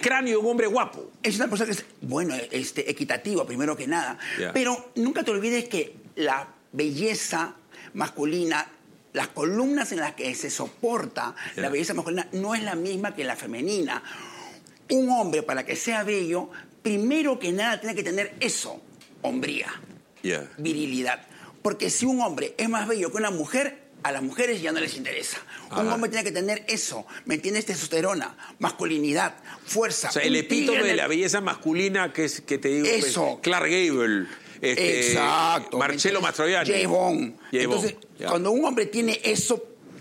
cráneo de un hombre guapo. Es una persona que es, bueno, equitativa, primero que nada. Yeah. Pero nunca te olvides que la belleza masculina, las columnas en las que se soporta la belleza masculina no es la misma que la femenina. Un hombre, para que sea bello, primero que nada tiene que tener eso, hombría, virilidad. Porque si un hombre es más bello que una mujer, a las mujeres ya no les interesa. Un hombre tiene que tener eso, ¿me entiendes? Testosterona, masculinidad, fuerza. O sea, el epítome de la belleza masculina que te digo, eso. Pues, Clark Gable, exacto. Marcello Mastroianni. J. Bond. Entonces, cuando un hombre tiene eso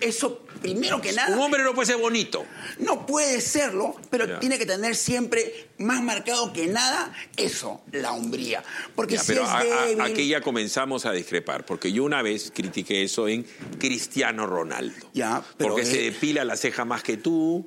primero que nada... Un hombre no puede ser bonito. No puede serlo, pero tiene que tener siempre más marcado que nada eso, la hombría. Porque si pero es débil... aquí ya comenzamos a discrepar, porque yo una vez critiqué eso en Cristiano Ronaldo. Porque se depila la ceja más que tú,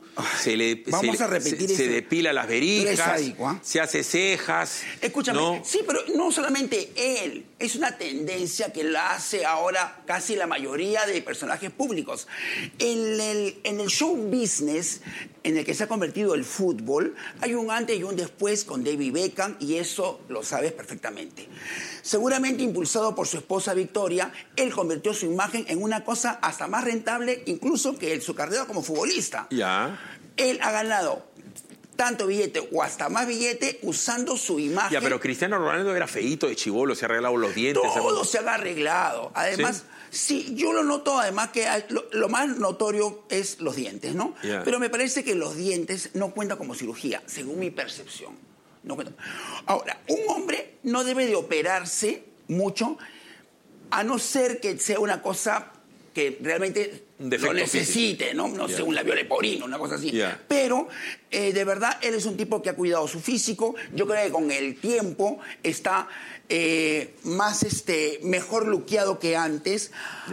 vamos a repetir se depila las verijas, se hace cejas. Escúchame, ¿no? Sí, pero no solamente él, es una tendencia que la hace ahora casi la mayoría de personajes públicos. En el show business, en el que se ha convertido el fútbol, hay un antes y un después con David Beckham, y eso lo sabes perfectamente. Seguramente impulsado por su esposa Victoria, él convirtió su imagen en una cosa hasta más rentable incluso que su carrera como futbolista. Él ha ganado tanto billete o hasta más billete usando su imagen. Pero Cristiano Ronaldo era feíto de chibolo, se ha arreglado los dientes. Todo se ha arreglado. Además, sí, yo lo noto, además que lo más notorio es los dientes, ¿no? Pero me parece que los dientes no cuentan como cirugía, según mi percepción. No cuentan. Ahora, un hombre no debe de operarse mucho, a no ser que sea una cosa que realmente lo necesite, ¿no? No sé, un labio leporino, una cosa así. Pero, de verdad, él es un tipo que ha cuidado su físico. Yo creo que con el tiempo está más, mejor luqueado que antes.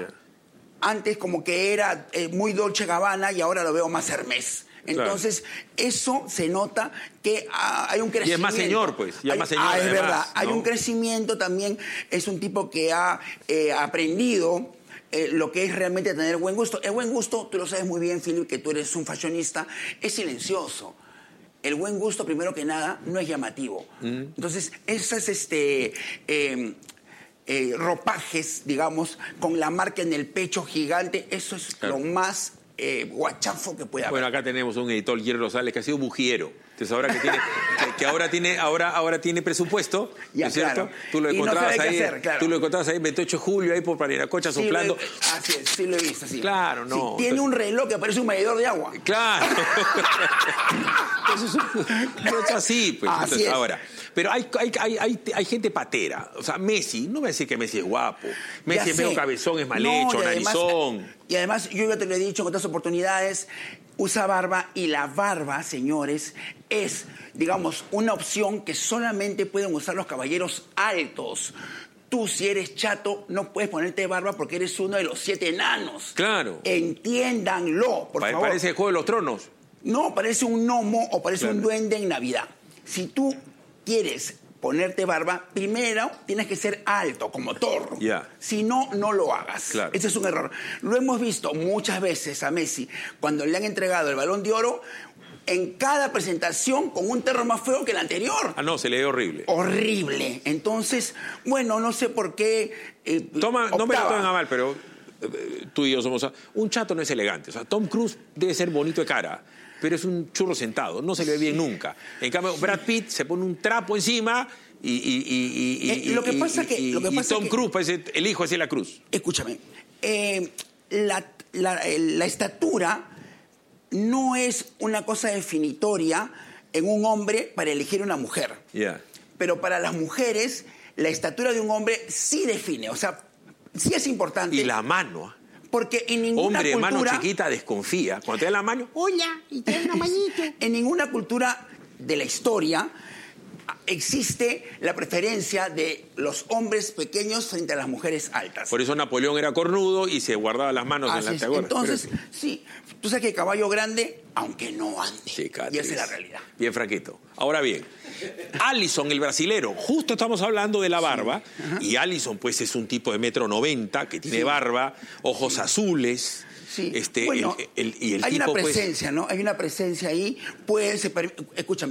Antes como que era muy Dolce Gabbana y ahora lo veo más Hermès. Entonces, eso se nota que hay un crecimiento. Y es más señor, pues. Es verdad. Hay un crecimiento también. Es un tipo que ha aprendido lo que es realmente tener buen gusto. El buen gusto, tú lo sabes muy bien, Philip, que tú eres un fashionista, es silencioso. El buen gusto, primero que nada, no es llamativo. Entonces, esas ropajes, digamos, con la marca en el pecho gigante, eso es lo más guachafo que puede haber. Bueno, acá tenemos un editor, Jerry Rosales, que ha sido bujiero. Entonces ahora ahora tiene presupuesto, ¿no es cierto? Tú lo encontrabas tú lo encontrabas ahí 28 de julio, ahí por Parinacocha, soplando. Así es, sí lo he visto, sí. Claro, no. Tiene un reloj que parece un medidor de agua. Claro. No es así, pues. Entonces, ahora. Pero hay gente patera. O sea, Messi, no me decir que Messi es guapo. Messi es medio cabezón, es mal hecho, narizón. Y además, yo ya te lo he dicho en otras oportunidades, usa barba, y la barba, señores, es, digamos, una opción que solamente pueden usar los caballeros altos. Tú, si eres chato, no puedes ponerte barba porque eres uno de los 7 enanos. Claro. Entiéndanlo, por favor. Parece el Juego de los Tronos. No, parece un gnomo o parece un duende en Navidad. Si tú quieres ponerte barba, primero tienes que ser alto, como Thor. Si no, no lo hagas. Ese es un error. Lo hemos visto muchas veces a Messi, cuando le han entregado el Balón de Oro, en cada presentación con un terror más feo que el anterior. No, se le ve horrible. Horrible. Entonces, bueno, no sé por qué no me lo tomen a mal, pero tú y yo somos... Un chato no es elegante. O sea, Tom Cruise debe ser bonito de cara, pero es un churro sentado, no se le ve bien nunca. En cambio, Brad Pitt se pone un trapo encima y Tom Cruise parece el hijo de Celia Cruz. Escúchame, la estatura no es una cosa definitoria en un hombre para elegir una mujer. Pero para las mujeres, la estatura de un hombre sí define, o sea, sí es importante. Y la mano. Porque en ninguna cultura... Hombre, mano chiquita desconfía. Cuando te da la mano, hola, y te da una manito. En ninguna cultura de la historia existe la preferencia de los hombres pequeños frente a las mujeres altas. Por eso Napoleón era cornudo y se guardaba las manos en la antigua. Entonces, sí, tú sabes que el caballo grande, aunque no ande. Y esa es la realidad. Bien, Franquito. Ahora bien, Alisson, el brasilero, justo estamos hablando de la barba, y Alisson pues es un tipo de 1,90 m, que tiene barba, ojos azules. Bueno, y el hay tipo, una presencia, pues, ¿no? Hay una presencia ahí. Escúchame,